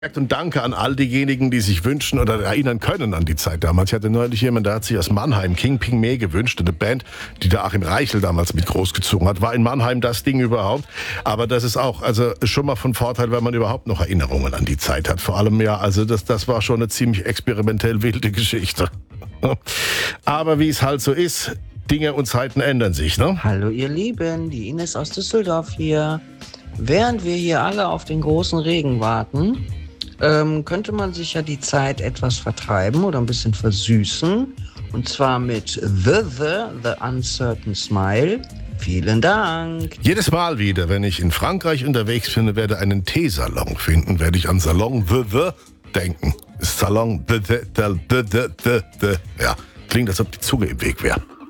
Und danke an all diejenigen, die sich wünschen oder erinnern können an die Zeit damals. Ich hatte neulich jemanden, der hat sich aus Mannheim King Ping Mee gewünscht. Eine Band, die der Achim Reichel damals mit großgezogen hat. War in Mannheim das Ding überhaupt. Aber das ist auch schon mal von Vorteil, wenn man überhaupt noch Erinnerungen an die Zeit hat. Vor allem das war schon eine ziemlich experimentell wilde Geschichte. Aber wie es halt so ist, Dinge und Zeiten ändern sich, ne? Hallo ihr Lieben, die Ines aus Düsseldorf hier. Während wir hier alle auf den großen Regen warten, könnte man sich ja die Zeit etwas vertreiben oder ein bisschen versüßen. Und zwar mit The Uncertain Smile. Vielen Dank. Jedes Mal wieder, wenn ich in Frankreich unterwegs bin, werde einen Teesalon finden, werde ich an Salon The denken. Salon The. Ja, klingt, als ob die Zunge im Weg wäre.